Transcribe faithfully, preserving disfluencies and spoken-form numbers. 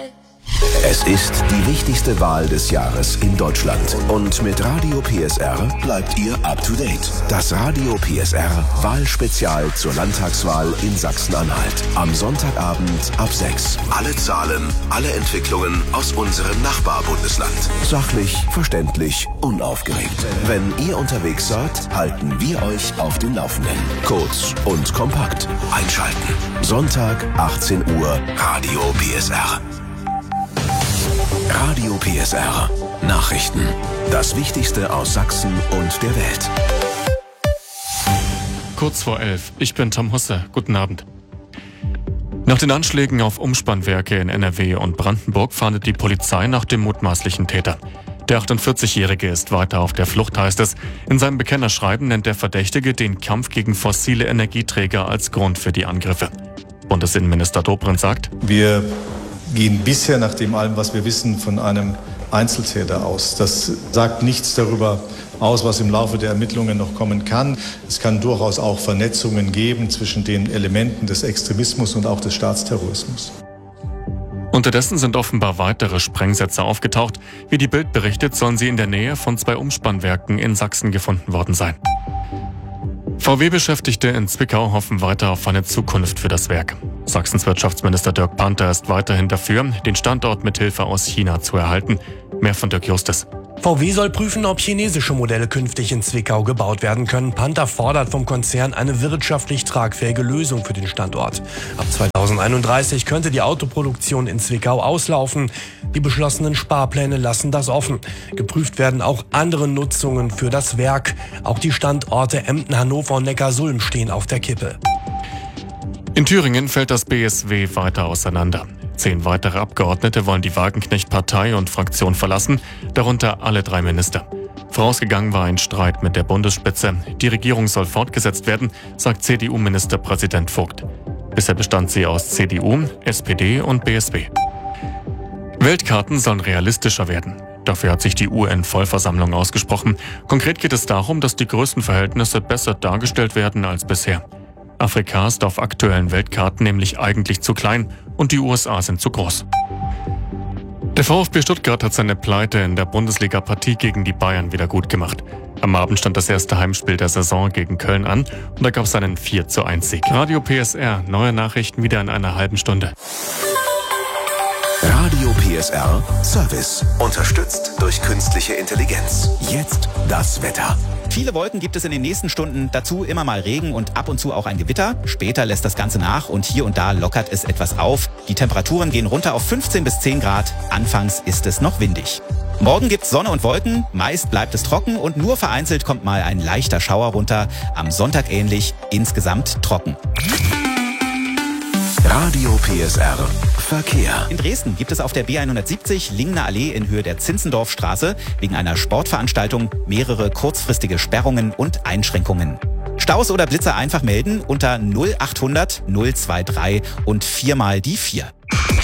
Es ist die wichtigste Wahl des Jahres in Deutschland. Und mit Radio P S R bleibt ihr up to date. Das Radio P S R Wahlspezial zur Landtagswahl in Sachsen-Anhalt. Am Sonntagabend ab sechs. Alle Zahlen, alle Entwicklungen aus unserem Nachbarbundesland. Sachlich, verständlich, unaufgeregt. Wenn ihr unterwegs seid, halten wir euch auf dem Laufenden. Kurz und kompakt. Einschalten. Sonntag, achtzehn Uhr, Radio P S R. Radio P S R. Nachrichten. Das Wichtigste aus Sachsen und der Welt. Kurz vor elf. Ich bin Tom Husse. Guten Abend. Nach den Anschlägen auf Umspannwerke in N R W und Brandenburg fahndet die Polizei nach dem mutmaßlichen Täter. Der achtundvierzigjährige ist weiter auf der Flucht, heißt es. In seinem Bekennerschreiben nennt der Verdächtige den Kampf gegen fossile Energieträger als Grund für die Angriffe. Bundesinnenminister Dobrindt sagt: Wir gehen bisher nach dem allem, was wir wissen, von einem Einzeltäter aus. Das sagt nichts darüber aus, was im Laufe der Ermittlungen noch kommen kann. Es kann durchaus auch Vernetzungen geben zwischen den Elementen des Extremismus und auch des Staatsterrorismus. Unterdessen sind offenbar weitere Sprengsätze aufgetaucht. Wie die Bild berichtet, sollen sie in der Nähe von zwei Umspannwerken in Sachsen gefunden worden sein. V W-Beschäftigte in Zwickau hoffen weiter auf eine Zukunft für das Werk. Sachsens Wirtschaftsminister Dirk Panther ist weiterhin dafür, den Standort mit Hilfe aus China zu erhalten. Mehr von Dirk Justus. V W soll prüfen, ob chinesische Modelle künftig in Zwickau gebaut werden können. Panther fordert vom Konzern eine wirtschaftlich tragfähige Lösung für den Standort. Ab zweitausendeinunddreißig könnte die Autoproduktion in Zwickau auslaufen. Die beschlossenen Sparpläne lassen das offen. Geprüft werden auch andere Nutzungen für das Werk. Auch die Standorte Emden, Hannover und Neckarsulm stehen auf der Kippe. In Thüringen fällt das B S W weiter auseinander. Zehn weitere Abgeordnete wollen die Wagenknecht-Partei und Fraktion verlassen, darunter alle drei Minister. Vorausgegangen war ein Streit mit der Bundesspitze. Die Regierung soll fortgesetzt werden, sagt C D U-Ministerpräsident Vogt. Bisher bestand sie aus C D U, S P D und B S W. Weltkarten sollen realistischer werden. Dafür hat sich die U N-Vollversammlung ausgesprochen. Konkret geht es darum, dass die Größenverhältnisse besser dargestellt werden als bisher. Afrika ist auf aktuellen Weltkarten nämlich eigentlich zu klein und die U S A sind zu groß. Der VfB Stuttgart hat seine Pleite in der Bundesliga-Partie gegen die Bayern wieder gut gemacht. Am Abend stand das erste Heimspiel der Saison gegen Köln an und da gab es einen vier zu eins Sieg. Radio P S R, neue Nachrichten wieder in einer halben Stunde. Radio P S R Service. Unterstützt durch künstliche Intelligenz. Jetzt das Wetter. Viele Wolken gibt es in den nächsten Stunden, dazu immer mal Regen und ab und zu auch ein Gewitter. Später lässt das Ganze nach und hier und da lockert es etwas auf. Die Temperaturen gehen runter auf fünfzehn bis zehn Grad. Anfangs ist es noch windig. Morgen gibt's Sonne und Wolken, meist bleibt es trocken und nur vereinzelt kommt mal ein leichter Schauer runter. Am Sonntag ähnlich, insgesamt trocken. Radio P S R Verkehr. In Dresden gibt es auf der B hundertsiebzig Lingner Allee in Höhe der Zinzendorfstraße wegen einer Sportveranstaltung mehrere kurzfristige Sperrungen und Einschränkungen. Staus oder Blitzer einfach melden unter null achthundert null drei drei und viermal die vier.